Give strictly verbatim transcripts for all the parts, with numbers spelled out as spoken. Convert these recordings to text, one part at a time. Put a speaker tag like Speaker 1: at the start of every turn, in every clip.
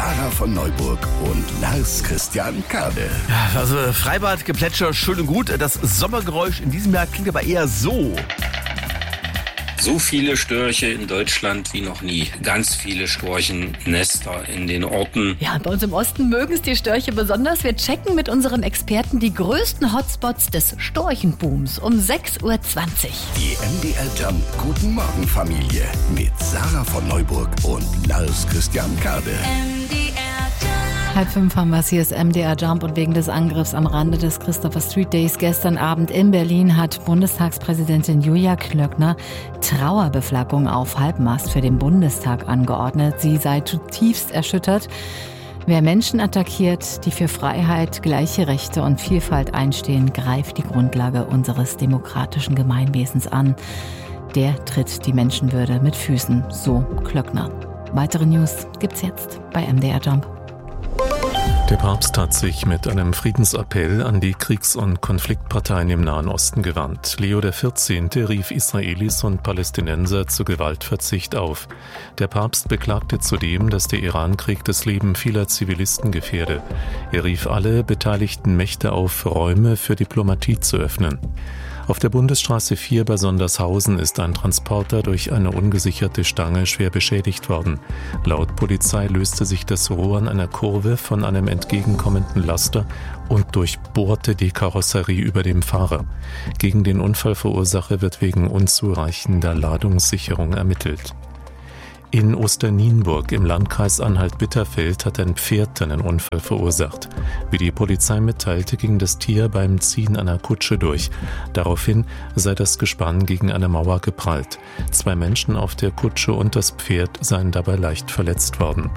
Speaker 1: Sarah von Neuburg und Lars Christian Kade.
Speaker 2: Ja, also Freibad, Geplätscher, schön und gut. Das Sommergeräusch in diesem Jahr klingt aber eher so.
Speaker 3: So viele Störche in Deutschland wie noch nie. Ganz viele Storchennester in den Orten.
Speaker 4: Ja, bei uns im Osten mögen es die Störche besonders. Wir checken mit unseren Experten die größten Hotspots des Storchenbooms um sechs Uhr zwanzig.
Speaker 1: Die M D R Jump Guten Morgen Familie mit Sarah von Neuburg und Lars Christian Kade.
Speaker 4: Halb fünf haben wir es, hier ist M D R Jump und wegen des Angriffs am Rande des Christopher Street Days gestern Abend in Berlin hat Bundestagspräsidentin Julia Klöckner Trauerbeflaggung auf Halbmast für den Bundestag angeordnet. Sie sei zutiefst erschüttert. Wer Menschen attackiert, die für Freiheit, gleiche Rechte und Vielfalt einstehen, greift die Grundlage unseres demokratischen Gemeinwesens an. Der tritt die Menschenwürde mit Füßen, so Klöckner. Weitere News gibt's jetzt bei M D R Jump.
Speaker 5: Der Papst hat sich mit einem Friedensappell an die Kriegs- und Konfliktparteien im Nahen Osten gewandt. Leo der vierzehnte rief Israelis und Palästinenser zu Gewaltverzicht auf. Der Papst beklagte zudem, dass der Irankrieg das Leben vieler Zivilisten gefährde. Er rief alle beteiligten Mächte auf, Räume für Diplomatie zu öffnen. Auf der Bundesstraße vier bei Sondershausen ist ein Transporter durch eine ungesicherte Stange schwer beschädigt worden. Laut Polizei löste sich das Rohr an einer Kurve von einem entgegenkommenden Laster und durchbohrte die Karosserie über dem Fahrer. Gegen den Unfallverursacher wird wegen unzureichender Ladungssicherung ermittelt. In Osternienburg im Landkreis Anhalt-Bitterfeld hat ein Pferd einen Unfall verursacht. Wie die Polizei mitteilte, ging das Tier beim Ziehen einer Kutsche durch. Daraufhin sei das Gespann gegen eine Mauer geprallt. Zwei Menschen auf der Kutsche und das Pferd seien dabei leicht verletzt worden.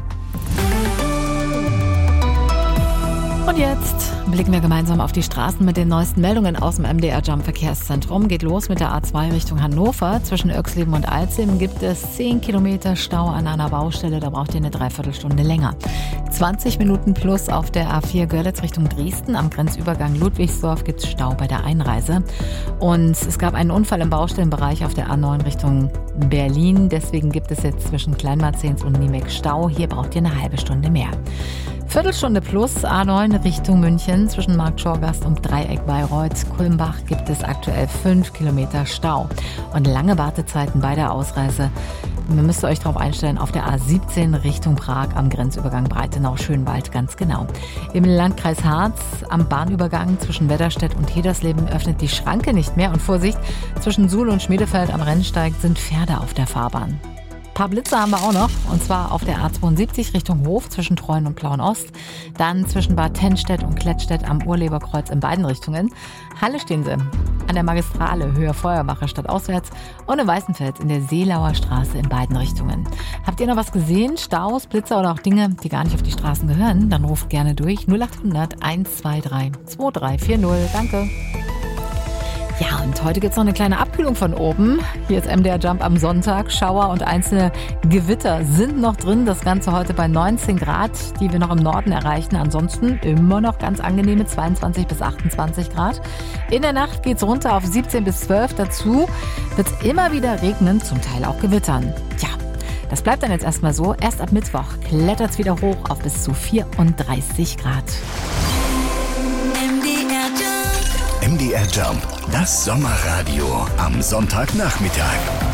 Speaker 4: Und jetzt blicken wir gemeinsam auf die Straßen mit den neuesten Meldungen aus dem M D R Jump Verkehrszentrum. Geht los mit der A zwei Richtung Hannover. Zwischen Oechsleben und Alzim gibt es zehn Kilometer Stau an einer Baustelle. Da braucht ihr eine Dreiviertelstunde länger. zwanzig Minuten plus auf der A vier Görlitz Richtung Dresden. Am Grenzübergang Ludwigsdorf gibt es Stau bei der Einreise. Und es gab einen Unfall im Baustellenbereich auf der A neun Richtung Berlin. Deswegen gibt es jetzt zwischen Kleinmarzens und Niemek Stau. Hier braucht ihr eine halbe Stunde mehr. Viertelstunde plus A neun Richtung München zwischen Marktschorgast und Dreieck Bayreuth. Kulmbach gibt es aktuell fünf Kilometer Stau und lange Wartezeiten bei der Ausreise. Ihr müsst euch darauf einstellen, auf der A siebzehn Richtung Prag am Grenzübergang Breitenau-Schönwald ganz genau. Im Landkreis Harz am Bahnübergang zwischen Wedderstedt und Hedersleben öffnet die Schranke nicht mehr. Und Vorsicht, zwischen Suhl und Schmiedefeld am Rennsteig sind Pferde auf der Fahrbahn. Ein paar Blitze haben wir auch noch, und zwar auf der A zweiundsiebzig Richtung Hof zwischen Treuen und Plauen-Ost, dann zwischen Bad Tennstedt und Klettstedt am Urleberkreuz in beiden Richtungen. Halle stehen sie an der Magistrale Höhe Feuerwache stadtauswärts und in Weißenfels in der Seelauer Straße in beiden Richtungen. Habt ihr noch was gesehen? Staus, Blitzer oder auch Dinge, die gar nicht auf die Straßen gehören? Dann ruft gerne durch null acht hundert eins zwei drei zwei drei vier null. Danke. Ja, und heute gibt es noch eine kleine Abkühlung von oben. Hier ist M D R Jump am Sonntag. Schauer und einzelne Gewitter sind noch drin. Das Ganze heute bei neunzehn Grad, die wir noch im Norden erreichen. Ansonsten immer noch ganz angenehme zweiundzwanzig bis achtundzwanzig Grad. In der Nacht geht's runter auf siebzehn bis zwölf. Dazu wird es immer wieder regnen, zum Teil auch gewittern. Tja, das bleibt dann jetzt erstmal so. Erst ab Mittwoch klettert's wieder hoch auf bis zu vierunddreißig Grad.
Speaker 1: M D R Jump, das Sommerradio am Sonntagnachmittag.